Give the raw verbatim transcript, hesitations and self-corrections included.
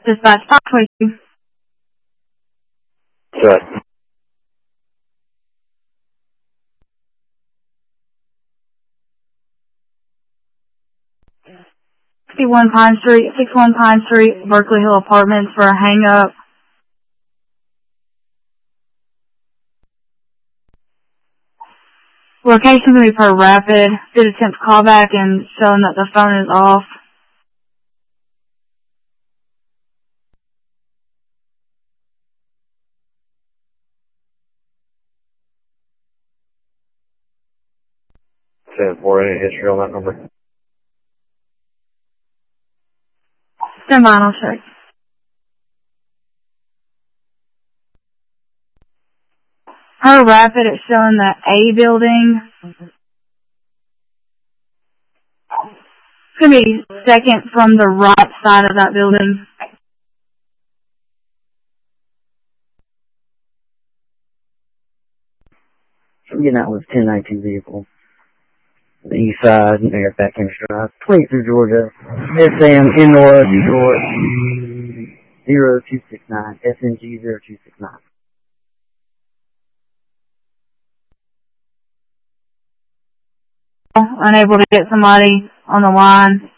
Dispatch five twenty-two. Good. sixty-one Pine Street, sixty-one Pine Street, Berkeley Hill Apartments for a hang-up. Location will be per rapid. Did attempt callback and showing that the phone is off. ten four, any history on that number? Stand by, I'll check. Per rapid, it's showing the A building. It's going to be second from the right side of that building. I'm getting out with ten nineteen vehicle. The east side, near back in Drive, twenty-three Georgia, S M N North, Detroit, zero two six nine, S N G zero two six nine. Unable to get somebody on the line.